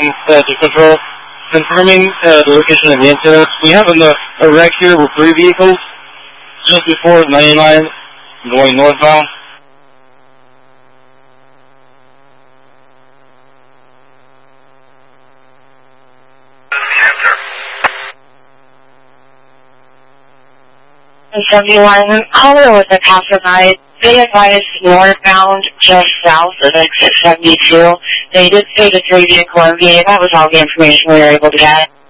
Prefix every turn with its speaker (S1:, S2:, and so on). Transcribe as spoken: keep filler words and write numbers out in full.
S1: uh, to control. Confirming uh, the location of the incident. We have an, uh, a wreck here with three vehicles just before ninety-nine going northbound.
S2: seventy-one, caller was a passerby. They advised northbound just south of exit seventy-two. They did say the three vehicle M V A. That was all the information we were able to get.